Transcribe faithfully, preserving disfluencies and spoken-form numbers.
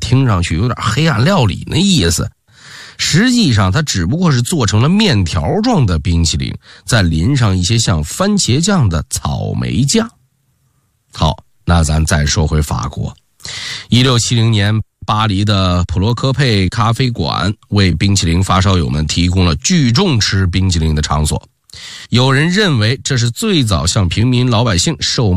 听上去有点黑暗料理那意思。实际上它只不过是做成了面条状的冰淇淋，再淋上一些像番茄酱的草莓酱。好，那咱再说回法国。一六七零年，巴黎的普罗科佩咖啡馆为冰淇淋发烧友们提供了聚众吃冰淇淋的场所。有人认为这是最早向平民老百姓售